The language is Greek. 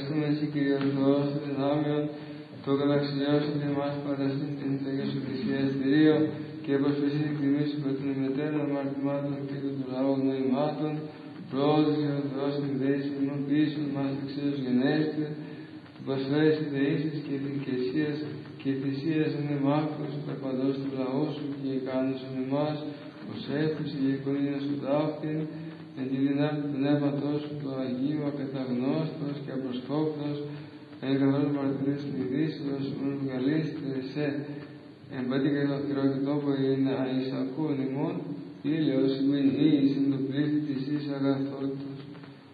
ευχαριστούμε εσύ, Κύριε Θεός των δυνάμεων, το καταξιώσιν εμάς παραστήν την Αγία Σου Εκκλησία Εστηρίο και προσφυσίν την τιμή Σου με των ημετέρων αμαρτημάτων και των λαών νοημάτων, πρόδειξε ο Θεός την δέηση μου πίσων μας εξίσως γενέστε, που προσφέρεις τη δεήσεις και δικαισίας και θυσίας εν εμάκρος τα παντός του λαού Σου και ικάνωσον εμάς, ως έφυση και εικονία Σου ταύτην, εν τη δυνάμει του Πνεύματος Σου το Αγίου ακαταγνώστος και απροσκόπτος, εν καθώς μαρτυρής μυδίσεως, ούν βγαλείστε σε εμπέτυχε το θηρό και τόπο είναι αεισακούν ημών, ήλιος ημίν εις εν το πλήθη της εις αγαθόρτου.